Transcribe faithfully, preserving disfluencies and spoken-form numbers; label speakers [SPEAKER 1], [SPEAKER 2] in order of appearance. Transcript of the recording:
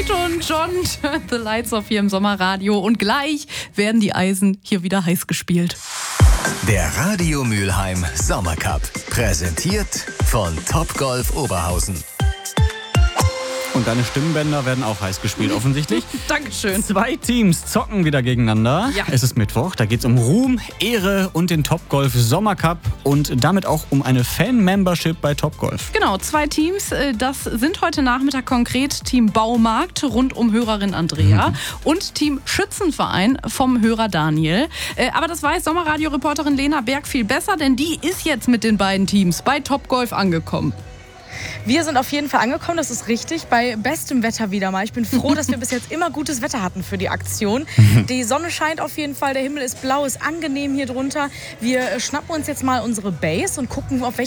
[SPEAKER 1] Elton John, The Lights Off hier im Sommerradio. Und gleich werden die Eisen hier wieder heiß gespielt.
[SPEAKER 2] Der Radio Mülheim Sommercup. Präsentiert von Topgolf Oberhausen.
[SPEAKER 3] Und deine Stimmbänder werden auch heiß gespielt, offensichtlich.
[SPEAKER 1] Dankeschön.
[SPEAKER 3] Zwei Teams zocken wieder gegeneinander.
[SPEAKER 1] Ja.
[SPEAKER 3] Es ist Mittwoch, da geht es um Ruhm, Ehre und den Topgolf Sommercup und damit auch um eine Fan-Membership bei Topgolf.
[SPEAKER 1] Genau, zwei Teams, das sind heute Nachmittag konkret Team Baumarkt rund um Hörerin Andrea mhm. und Team Schützenverein vom Hörer Daniel. Aber das weiß Sommerradio-Reporterin Lena Berg viel besser, denn die ist jetzt mit den beiden Teams bei Topgolf angekommen.
[SPEAKER 4] Wir sind auf jeden Fall angekommen, das ist richtig, bei bestem Wetter wieder mal. Ich bin froh, dass wir bis jetzt immer gutes Wetter hatten für die Aktion. Die Sonne scheint auf jeden Fall, der Himmel ist blau, ist angenehm hier drunter. Wir schnappen uns jetzt mal unsere Base und gucken, auf welche